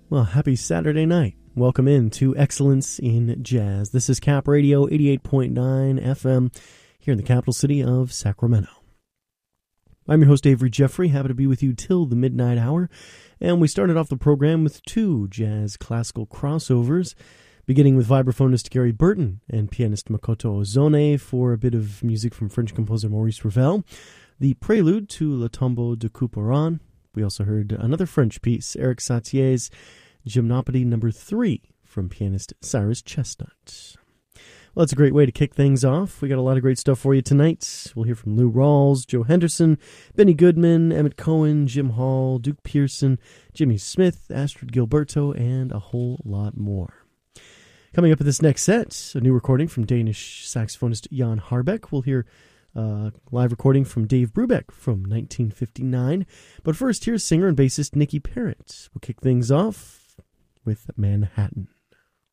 Well, happy Saturday night. Welcome in to Excellence in Jazz. This is Cap Radio 88.9 FM here in the capital city of Sacramento. I'm your host, Avery Jeffrey. Happy to be with you till the midnight hour. And we started off the program with two jazz classical crossovers, beginning with vibraphonist Gary Burton and pianist Makoto Ozone for a bit of music from French composer Maurice Ravel, the prelude to Le Tombeau de Couperin. We also heard another French piece, Eric Satier's Gymnopédie No. 3 from pianist Cyrus Chestnut. Well, that's a great way to kick things off. We got a lot of great stuff for you tonight. We'll hear from Lou Rawls, Joe Henderson, Benny Goodman, Emmett Cohen, Jim Hall, Duke Pearson, Jimmy Smith, Astrid Gilberto, and a whole lot more. Coming up in this next set, a new recording from Danish saxophonist Jan Harbeck. We'll hear a live recording from Dave Brubeck from 1959. But first, here's singer and bassist Nicky Parrott. We'll kick things off with Manhattan.